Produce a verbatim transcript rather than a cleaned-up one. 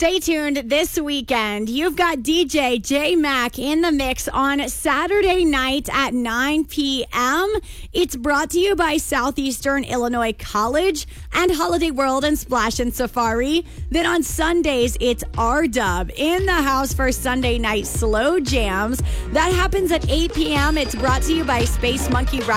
Stay tuned this weekend. You've got D J J Mac in the mix on Saturday night at nine p.m. It's brought to you by Southeastern Illinois College and Holiday World and Splash and Safari. Then on Sundays, it's R-Dub in the house for Sunday night slow jams. That happens at eight p.m. It's brought to you by Space Monkey